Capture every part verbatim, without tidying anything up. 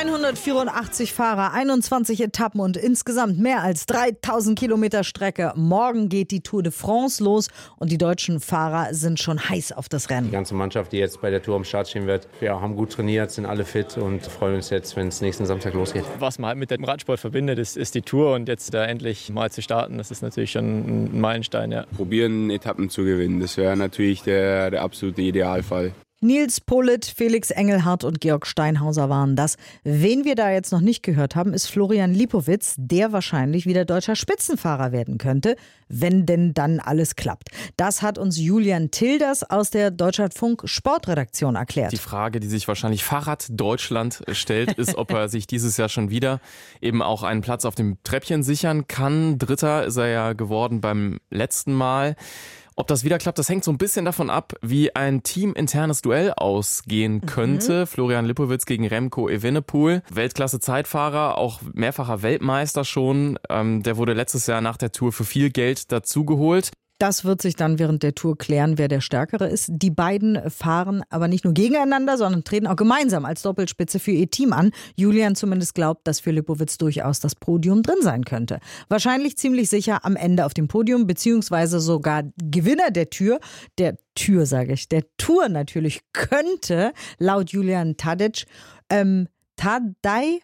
hundertvierundachtzig Fahrer, einundzwanzig Etappen und insgesamt mehr als dreitausend Kilometer Strecke. Morgen geht die Tour de France los und die deutschen Fahrer sind schon heiß auf das Rennen. Die ganze Mannschaft, die jetzt bei der Tour am Start stehen wird, ja, haben gut trainiert, sind alle fit und freuen uns jetzt, wenn es nächsten Samstag losgeht. Was man halt mit dem Radsport verbindet, ist, ist die Tour und jetzt da endlich mal zu starten, das ist natürlich schon ein Meilenstein. Ja. Probieren, Etappen zu gewinnen, das wäre natürlich der, der absolute Idealfall. Nils Politt, Felix Engelhardt und Georg Steinhauser waren das. Wen wir da jetzt noch nicht gehört haben, ist Florian Lipowitz, der wahrscheinlich wieder deutscher Spitzenfahrer werden könnte, wenn denn dann alles klappt. Das hat uns Julian Tilders aus der Deutschlandfunk Sportredaktion erklärt. Die Frage, die sich wahrscheinlich Fahrrad Deutschland stellt, ist, ob er sich dieses Jahr schon wieder eben auch einen Platz auf dem Treppchen sichern kann. Dritter ist er ja geworden beim letzten Mal. Ob das wieder klappt, das hängt so ein bisschen davon ab, wie ein teaminternes Duell ausgehen könnte. Mhm. Florian Lipowitz gegen Remco Evenepoel. Weltklasse-Zeitfahrer, auch mehrfacher Weltmeister schon. Ähm, der wurde letztes Jahr nach der Tour für viel Geld dazugeholt. Das wird sich dann während der Tour klären, wer der Stärkere ist. Die beiden fahren aber nicht nur gegeneinander, sondern treten auch gemeinsam als Doppelspitze für ihr Team an. Julian zumindest glaubt, dass für Lipowitz durchaus das Podium drin sein könnte. Wahrscheinlich ziemlich sicher am Ende auf dem Podium, beziehungsweise sogar Gewinner der Tür, der Tür sage ich, der Tour natürlich könnte, laut Julian Tadic, ähm, Tadej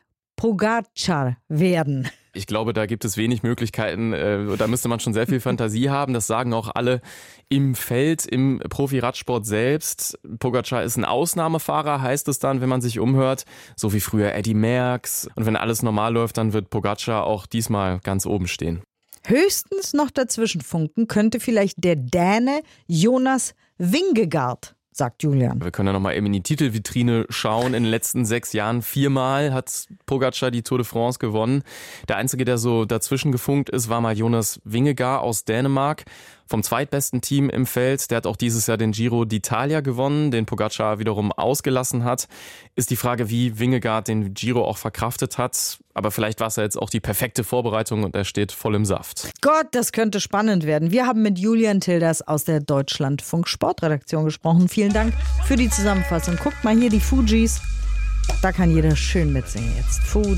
Pogačar werden. Ich glaube, da gibt es wenig Möglichkeiten. Da müsste man schon sehr viel Fantasie haben. Das sagen auch alle im Feld, im Profi-Radsport selbst. Pogačar ist ein Ausnahmefahrer, heißt es dann, wenn man sich umhört. So wie früher Eddy Merckx. Und wenn alles normal läuft, dann wird Pogačar auch diesmal ganz oben stehen. Höchstens noch dazwischen funken könnte vielleicht der Däne Jonas Vingegaard, sagt Julian. Wir können ja noch mal eben in die Titelvitrine schauen. In den letzten sechs Jahren viermal hat Pogačar die Tour de France gewonnen. Der Einzige, der so dazwischen gefunkt ist, war mal Jonas Vingegaard aus Dänemark. Vom zweitbesten Team im Feld. Der hat auch dieses Jahr den Giro d'Italia gewonnen, den Pogačar wiederum ausgelassen hat. Ist die Frage, wie Vingegaard den Giro auch verkraftet hat. Aber vielleicht war es ja jetzt auch die perfekte Vorbereitung und er steht voll im Saft. Gott, das könnte spannend werden. Wir haben mit Julian Tilders aus der Deutschlandfunk Sportredaktion gesprochen. Vielen Dank für die Zusammenfassung. Guckt mal hier die Fujis. Da kann jeder schön mitsingen jetzt. Fuji.